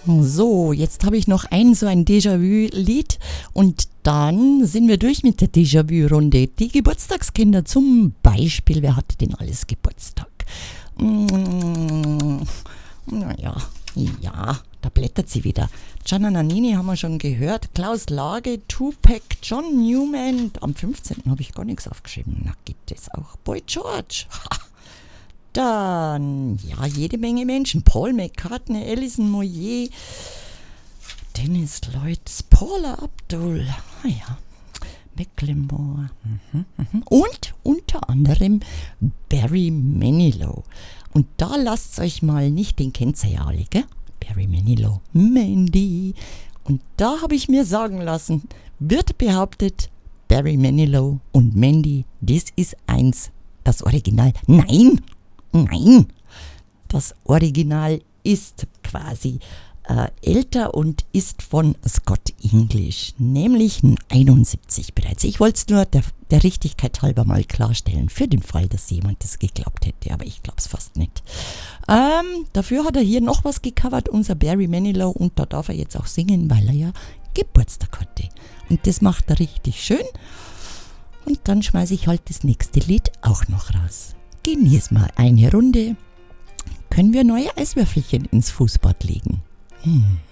So, jetzt habe ich noch so ein Déjà-vu-Lied und dann sind wir durch mit der Déjà-vu-Runde. Die Geburtstagskinder zum Beispiel, wer hatte denn alles Geburtstag? Naja, ja, da blättert sie wieder. Gianna Nannini haben wir schon gehört, Klaus Lage, Tupac, John Newman. Am 15. habe ich gar nichts aufgeschrieben. Na, gibt es auch Boy George. Dann, ja, jede Menge Menschen. Paul McCartney, Alison Moyet, Dennis Lloyd, Paula Abdul, ja, Macklemore und unter anderem Barry Manilow. Und da lasst euch mal nicht, den kennt ihr ja alle, gell? Barry Manilow, Mandy. Und da habe ich mir sagen lassen, wird behauptet, Barry Manilow und Mandy, das ist eins, das Original. Nein, das Original ist quasi älter und ist von Scott English, nämlich 71 bereits. Ich wollte es nur der Richtigkeit halber mal klarstellen, für den Fall, dass jemand das geglaubt hätte, aber ich glaube es fast nicht. Dafür hat er hier noch was gecovert, unser Barry Manilow, und da darf er jetzt auch singen, weil er ja Geburtstag hatte. Und das macht er richtig schön. Und dann schmeiße ich halt das nächste Lied auch noch raus. Genieß mal eine Runde. Können wir neue Eiswürfelchen ins Fußbad legen?